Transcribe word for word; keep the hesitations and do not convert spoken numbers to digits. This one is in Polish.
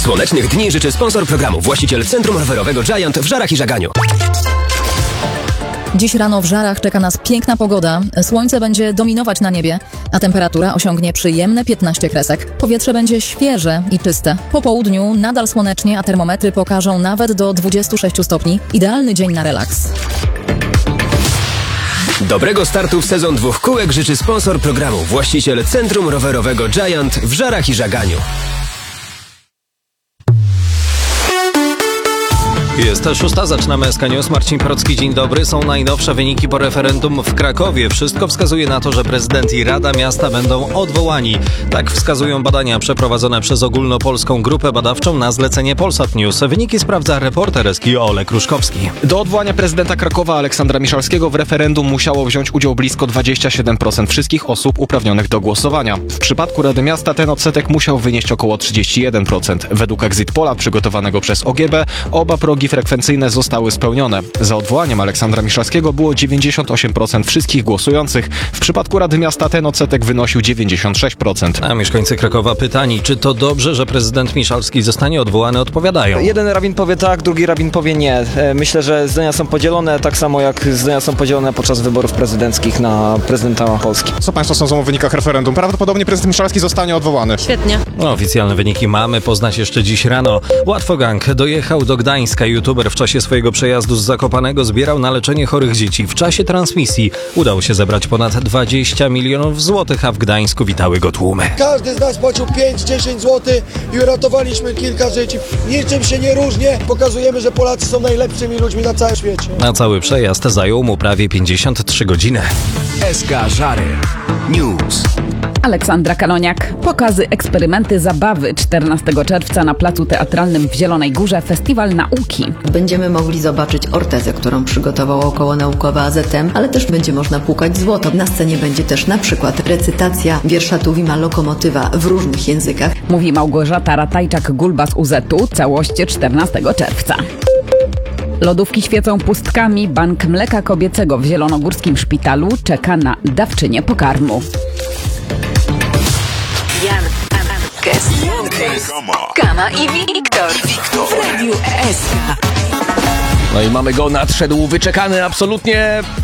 Słonecznych dni życzy sponsor programu, właściciel Centrum Rowerowego Giant w Żarach i Żaganiu. Dziś rano w Żarach czeka nas piękna pogoda. Słońce będzie dominować na niebie, a temperatura osiągnie przyjemne piętnaście kresek. Powietrze będzie świeże i czyste. Po południu nadal słonecznie, a termometry pokażą nawet do dwudziestu sześciu stopni. Idealny dzień na relaks. Dobrego startu w sezon dwóch kółek życzy sponsor programu, właściciel Centrum Rowerowego Giant w Żarach i Żaganiu. Jest szósta, zaczynamy S K News. Marcin Porocki, dzień dobry. Są najnowsze wyniki po referendum w Krakowie. Wszystko wskazuje na to, że prezydent i Rada Miasta będą odwołani. Tak wskazują badania przeprowadzone przez ogólnopolską grupę badawczą na zlecenie Polsat News. Wyniki sprawdza reporter S K Olek Ruszkowski. Do odwołania prezydenta Krakowa Aleksandra Miszalskiego w referendum musiało wziąć udział blisko dwadzieścia siedem procent wszystkich osób uprawnionych do głosowania. W przypadku Rady Miasta ten odsetek musiał wynieść około trzydzieści jeden procent. Według Exit Pola przygotowanego przez O G B oba progi frekwencyjne zostały spełnione. Za odwołaniem Aleksandra Miszalskiego było dziewięćdziesiąt osiem procent wszystkich głosujących. W przypadku Rady Miasta ten odsetek wynosił dziewięćdziesiąt sześć procent. A mieszkańcy Krakowa pytani, czy to dobrze, że prezydent Miszalski zostanie odwołany, odpowiadają. Jeden rabin powie tak, drugi rabin powie nie. Myślę, że zdania są podzielone, tak samo jak zdania są podzielone podczas wyborów prezydenckich na prezydenta Polski. Co Państwo sądzą o wynikach referendum? Prawdopodobnie prezydent Miszalski zostanie odwołany. Świetnie. No, oficjalne wyniki mamy poznać jeszcze dziś rano. Łatwogang dojechał do Gdańska. YouTuber w czasie swojego przejazdu z Zakopanego zbierał na leczenie chorych dzieci. W czasie transmisji udało się zebrać ponad dwadzieścia milionów złotych, a w Gdańsku witały go tłumy. Każdy z nas płacił pięć dziesięć złotych i uratowaliśmy kilka życi. Niczym się nie różnię. Pokazujemy, że Polacy są najlepszymi ludźmi na całym świecie. A cały przejazd zajął mu prawie pięćdziesiąt trzy godziny. S K Żary News. Aleksandra Kaloniak. Pokazy, eksperymenty, zabawy. czternastego czerwca na Placu Teatralnym w Zielonej Górze Festiwal Nauki. Będziemy mogli zobaczyć ortezę, którą przygotował okołonaukowy A Z M, ale też będzie można płukać złoto. Na scenie będzie też na przykład recytacja wiersza Tuwima Lokomotywa w różnych językach. Mówi Małgorzata Ratajczak-Gulba z U Z U. Całość czternastego czerwca. Lodówki świecą pustkami. Bank Mleka Kobiecego w Zielonogórskim Szpitalu czeka na dawczynię pokarmu. Jan, Kes, Kama i Wiktor w Radiu S K. No i mamy go, nadszedł wyczekany absolutnie